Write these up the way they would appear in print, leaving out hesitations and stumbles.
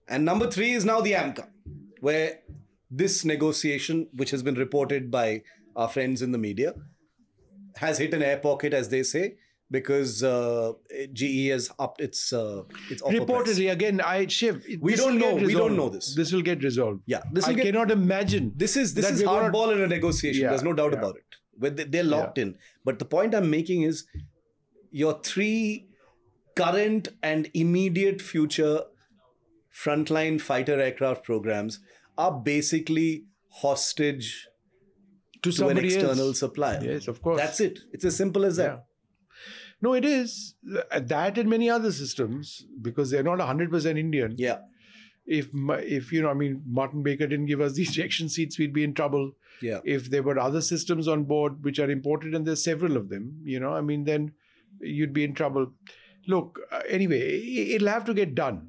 And number 3 is now the AMCA, where this negotiation, which has been reported by our friends in the media, has hit an air pocket, as they say, because GE has upped its offer Reportedly, price. again, Shiv, We don't know. We don't know this. This will get resolved. Yeah, I cannot imagine. This is that we're hardball in a negotiation. Yeah, There's no doubt yeah. about it. They're locked in. But the point I'm making is your 3 current and immediate future frontline fighter aircraft programs are basically hostage to to an somebody external else. supplier. Yes, of course. That's it. It's as simple as that. Yeah. No, it is. That and many other systems, because they're not 100% Indian. Yeah. If Martin Baker didn't give us the ejection seats, we'd be in trouble. Yeah. If there were other systems on board which are imported, and there's several of them, then you'd be in trouble. Look, anyway, it'll have to get done.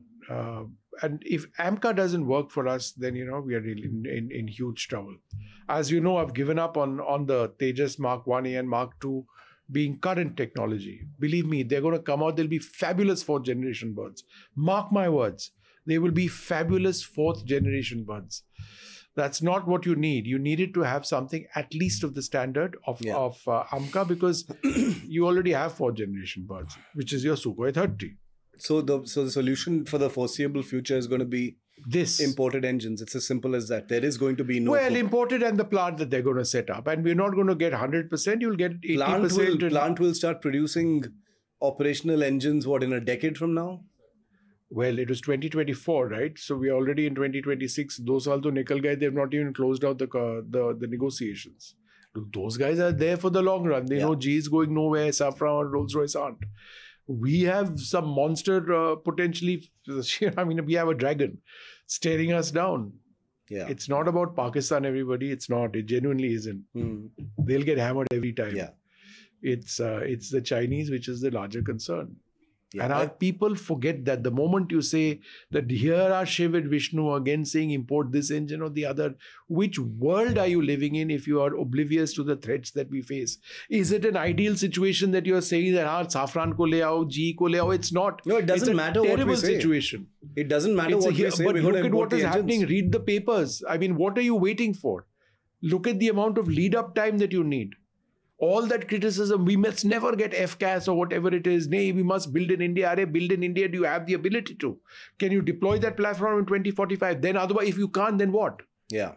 And if AMCA doesn't work for us, then, we are really in huge trouble. As you know, I've given up on the Tejas Mark 1A and Mark 2 being current technology. Believe me, they're going to come out. They'll be fabulous 4th generation birds. Mark my words. They will be fabulous 4th generation birds. That's not what you need. You needed to have something at least of the standard of AMCA, because you already have 4th generation birds, which is your Sukhoi 30. So the solution for the foreseeable future is going to be This imported engines. It's as simple as that. There is going to be no... Well, imported, and the plant that they're going to set up. And we're not going to get 100%. You'll get 80%. Plant will start producing operational engines, in a decade from now? Well, it was 2024, right? So we're already in 2026. Those also nikal gaye. They've not even closed out the negotiations. Look, those guys are there for the long run. They know G is going nowhere. Safran and Rolls-Royce aren't. We have some monster potentially. We have a dragon staring us down. Yeah. It's not about Pakistan, everybody. It's not. It genuinely isn't. They'll get hammered every time. Yeah. It's the Chinese which is the larger concern. Yeah. And our people forget that the moment you say that here are Shiv and Vishnu again saying import this engine or the other, which world are you living in if you are oblivious to the threats that we face? Is it an ideal situation that you are saying that Safran ko le aao, GE ko le aao? It's not. No, it doesn't matter what we say. It's a terrible situation. It doesn't matter what we say. But look at what is happening. Read the papers. What are you waiting for? Look at the amount of lead-up time that you need. All that criticism, we must never get FCAS or whatever it is. Nay, we must build in India. Build in India, do you have the ability to? Can you deploy that platform in 2045? Then otherwise, if you can't, then what? Yeah.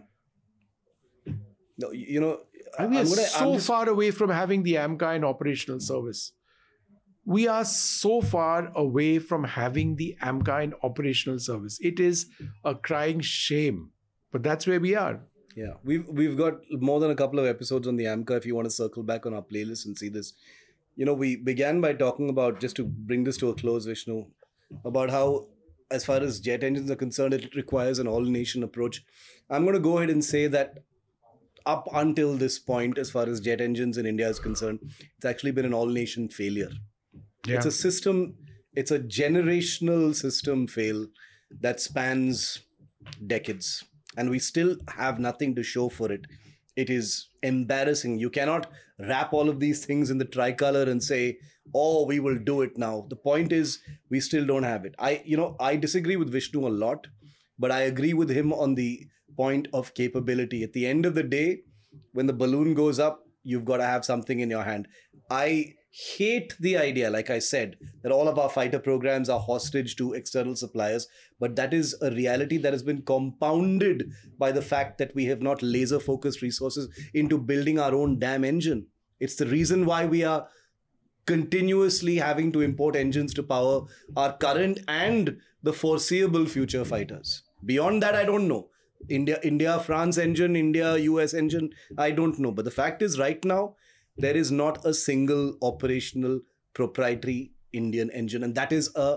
No, we are so far away from having the AMCA in operational service. We are so far away from having the AMCA in operational service. It is a crying shame. But that's where we are. Yeah, we've got more than a couple of episodes on the AMCA if you want to circle back on our playlist and see this. We began by talking about, just to bring this to a close, Vishnu, about how, as far as jet engines are concerned, it requires an all-nation approach. I'm going to go ahead and say that up until this point, as far as jet engines in India is concerned, it's actually been an all-nation failure. Yeah. It's a system, it's a generational system fail that spans decades. And we still have nothing to show for it. It is embarrassing. You cannot wrap all of these things in the tricolor and say, oh, we will do it now. The point is, we still don't have it. I disagree with Vishnu a lot, but I agree with him on the point of capability. At the end of the day, when the balloon goes up, you've got to have something in your hand. I hate the idea, like I said, that all of our fighter programs are hostage to external suppliers. But that is a reality that has been compounded by the fact that we have not laser-focused resources into building our own damn engine. It's the reason why we are continuously having to import engines to power our current and the foreseeable future fighters. Beyond that, I don't know. India, France engine, India, US engine, I don't know. But the fact is, right now, there is not a single operational proprietary Indian engine. And that is a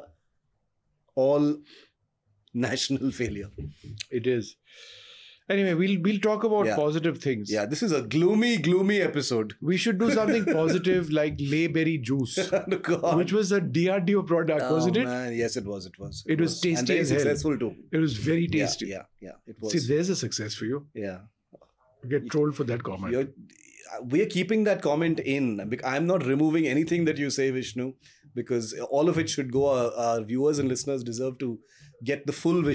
all-national failure. It is. Anyway, we'll talk about positive things. Yeah, this is a gloomy episode. We should do something positive like Lay Berry Juice, which was a DRDO product, wasn't it? Man. Yes, it was. It was tasty and very as hell. Successful too. It was very tasty. Yeah, it was. See, there's a success for you. Yeah. Get trolled for that comment. We're keeping that comment in. I'm not removing anything that you say, Vishnu, because all of it should go. Our viewers and listeners deserve to get the full Vishnu